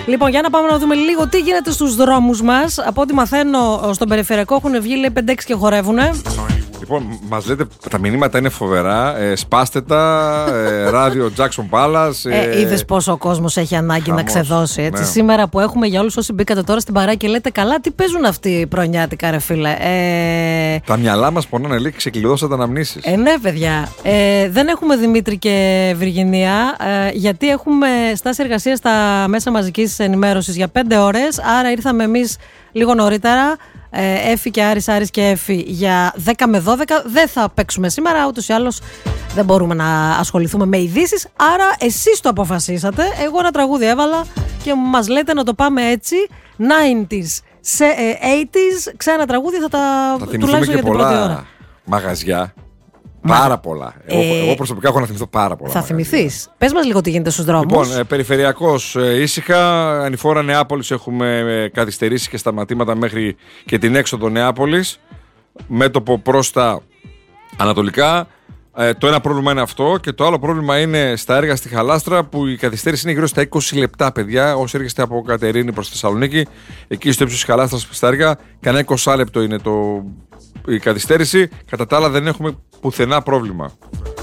Λοιπόν, για να πάμε να δούμε λίγο τι γίνεται στους δρόμους μας. Από ό,τι μαθαίνω, στον περιφερειακό έχουν βγει, λέει, 5-6 και χορεύουνε. Λοιπόν, μας λέτε τα μηνύματα είναι φοβερά. Σπάστε τα. Ράδιο Jackson Palace. Είδες πόσο ο κόσμος έχει ανάγκη χαμός, να ξεδώσει. Έτσι. Ναι. Σήμερα που έχουμε για όλους όσοι μπήκατε τώρα στην παρά και λέτε καλά, τι παίζουν αυτοί οι πρωινιάτικα, ρε φίλε. Τα μυαλά μας πονάνε, λέει, ξεκλειδώσατε αναμνήσεις. Ναι, παιδιά. Δεν έχουμε Δημήτρη και Βυργινία, γιατί έχουμε στάση εργασία στα μέσα μαζικής ενημέρωσης για 5 ώρες. Άρα ήρθαμε εμείς λίγο νωρίτερα. Έφη και Άρης και Έφη για 10 με 12. Δεν θα παίξουμε σήμερα, ούτως ή άλλως δεν μπορούμε να ασχοληθούμε με ειδήσεις. Άρα εσείς το αποφασίσατε. Εγώ ένα τραγούδι έβαλα και μας λέτε να το πάμε έτσι. 90s, 80s, ξένα τραγούδι θα θυμηθούμε και για την πρώτη ώρα. Μαγαζιά. Πάρα πολλά. Εγώ προσωπικά έχω να θυμηθώ πάρα πολλά. Θα θυμηθείς. Πες μας λίγο τι γίνεται στους δρόμους. Λοιπόν, περιφερειακός ήσυχα. Ανηφόρα Νεάπολης έχουμε καθυστερήσει και σταματήματα μέχρι και την έξοδο Νεάπολης. Μέτωπο προς τα ανατολικά. Το ένα πρόβλημα είναι αυτό και το άλλο πρόβλημα είναι στα έργα στη Χαλάστρα που η καθυστέρηση είναι γύρω στα 20 λεπτά, παιδιά. Όσοι έρχεστε από Κατερίνη προς Θεσσαλονίκη, εκεί στο ύψος της Χαλάστρας στα έργα, κανένα 20 λεπτό είναι η καθυστέρηση. Κατά τα άλλα δεν έχουμε πουθενά πρόβλημα.